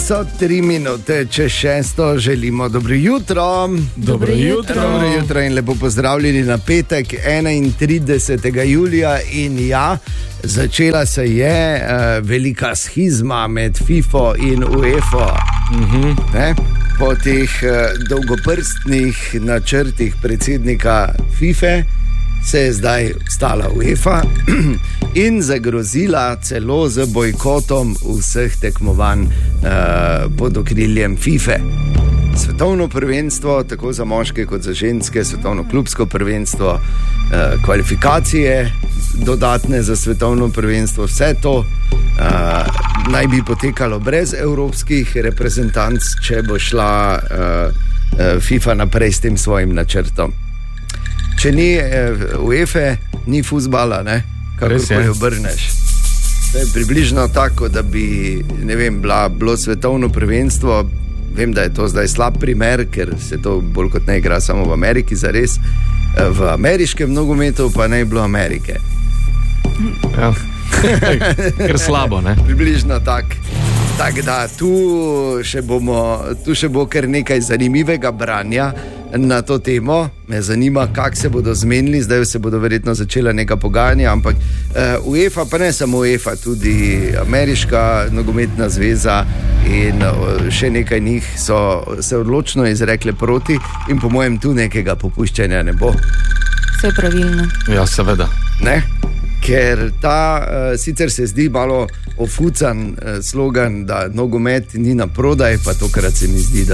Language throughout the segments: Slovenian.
so 3 minute, čez 6, želimo dobro jutro. Dobro jutro In lepo pozdravljeni na petek 31. julija. In ja, začela se je velika schizma med FIFO in UEFA. Po teh dolgoprstnih načrtih predsednika FIFE se je zdaj stala UEFA in zagrozila celo z bojkotom vseh tekmovanj pod okriljem FIFE. Svetovno prvenstvo, tako za moške kot za ženske, svetovno klubsko prvenstvo, kvalifikacije dodatne za svetovno prvenstvo, vse to naj bi potekalo brez evropskih reprezentanc, če bo šla FIFA naprej s tem svojim načrtom. Če ni UEFA, ni fuzbala, ne? Kako se jo obrneš. To je približno tako, da bi, ne vem, bilo svetovno prvenstvo. Vem, da je to zdaj slab primer, ker se to bolj kot ne igra samo v Ameriki, zares. V ameriškem nogometu pa ne bi bilo Amerike. Ja, ker slabo, ne? Približno tako. Tako da tu še bo kar nekaj zanimivega branja na to temo. Me zanima, kako se bodo zmenili, zdaj se bodo verjetno začela neka pogajanja, ampak UEFA, pa ne samo UEFA, tudi Ameriška nogometna zveza in še nekaj njih so se odločno izrekle proti in po mojem tu nekega popuščanja ne bo. Vse pravilno. Ja, seveda. Ne? Ker sicer se zdi malo ofucan slogan, da nogomet ni na prodaj, pa tokrat se mi zdi,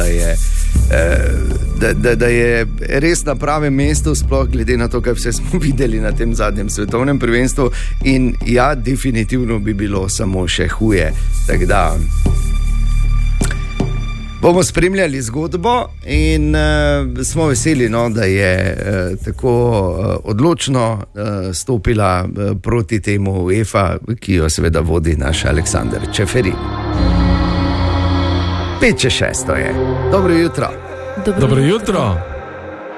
da je res na pravem mestu, sploh glede na to, kaj vse smo videli na tem zadnjem svetovnem prvenstvu. In ja, definitivno bi bilo samo še huje. Tako da bomo spremljali zgodbo in smo veseli, no, da je tako odločno stopila proti temu UEFA, ki jo seveda vodi naš Aleksander Čeferin. 5:06 je. Dobro jutro. Dobro jutro.